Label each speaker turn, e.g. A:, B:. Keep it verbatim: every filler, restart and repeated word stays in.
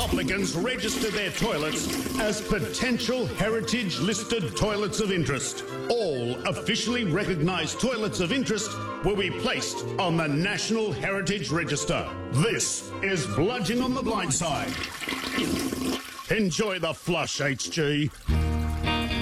A: applicants register their toilets as potential heritage-listed toilets of interest. All officially recognised toilets of interest will be placed on the National Heritage Register. This is Bludgeon on the Blind Side. Enjoy the flush, H G.